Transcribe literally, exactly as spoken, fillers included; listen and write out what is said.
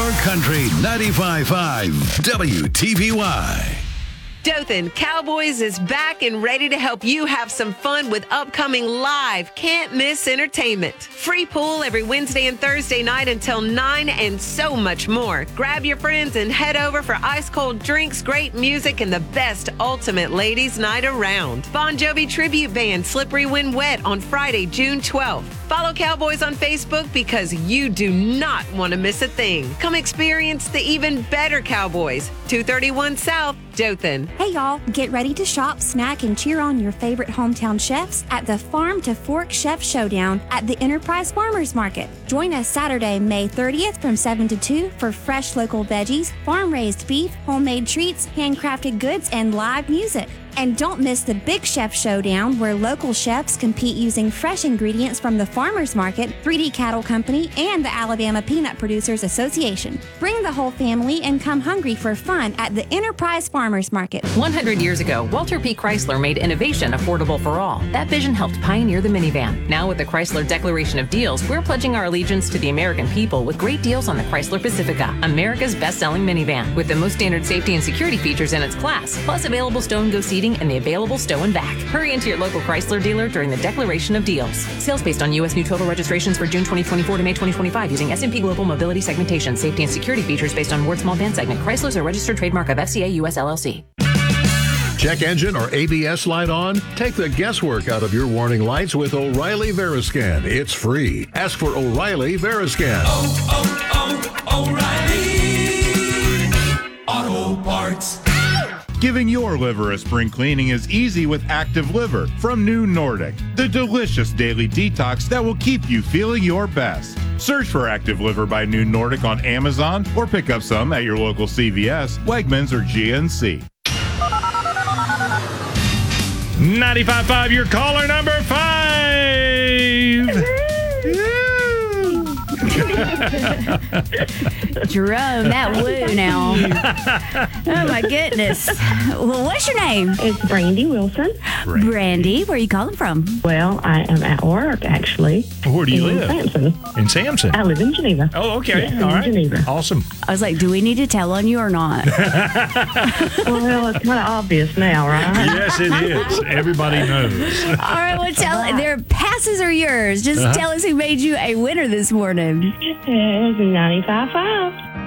Country ninety-five point five W T V Y. Dothan Cowboys is back and ready to help you have some fun with upcoming live, can't miss entertainment. Free pool every Wednesday and Thursday night until nine and so much more. Grab your friends and head over for ice cold drinks, great music, and the best ultimate ladies night around. Bon Jovi tribute band Slippery When Wet on Friday, June twelfth. Follow Cowboys on Facebook because you do not want to miss a thing. Come experience the even better Cowboys. two thirty-one South, Dothan. Hey y'all, get ready to shop, snack, and cheer on your favorite hometown chefs at the Farm to Fork Chef Showdown at the Enterprise Farmers Market. Join us Saturday, May thirtieth from seven to two for fresh local veggies, farm-raised beef, homemade treats, handcrafted goods, and live music. And don't miss the Big Chef Showdown, where local chefs compete using fresh ingredients from the Farmers Market, three D Cattle Company, and the Alabama Peanut Producers Association. Bring the whole family and come hungry for fun at the Enterprise Farmers Market. one hundred years ago, Walter P. Chrysler made innovation affordable for all. That vision helped pioneer the minivan. Now with the Chrysler Declaration of Deals, we're pledging our allegiance to the American people with great deals on the Chrysler Pacifica, America's best-selling minivan, with the most standard safety and security features in its class, plus available stow and go seating and the available stow and back. Hurry into your local Chrysler dealer during the Declaration of Deals. Sales based on U S new total registrations for June twenty twenty-four to May twenty twenty-five using S and P Global Mobility Segmentation. Safety and security features based on Ward Small Van Segment. Chrysler's a registered trademark of F C A U S L L C. Check engine or A B S light on? Take the guesswork out of your warning lights with O'Reilly Veriscan. It's free. Ask for O'Reilly Veriscan. Oh, oh, oh, O'Reilly Auto Parts. Giving your liver a spring cleaning is easy with Active Liver from New Nordic, the delicious daily detox that will keep you feeling your best. Search for Active Liver by New Nordic on Amazon or pick up some at your local C V S, Wegmans, or G N C. ninety-five point five, your caller number five. Jerome, that woo now. Oh my goodness. Well, what's your name? It's Brandy Wilson. Brandy. Brandy, where are you calling from? Well, I am at work, actually. Where do you in live? Sampson. In Sampson? I live in Geneva. Oh, okay. Yes, all in right. Geneva. Awesome. I was like, do we need to tell on you or not? Well, it's kind of obvious now, right? Yes, it is. Everybody knows. All right, well, tell their passes are yours. Just Uh-huh. tell us who made you a winner this morning. It's ninety-five point five.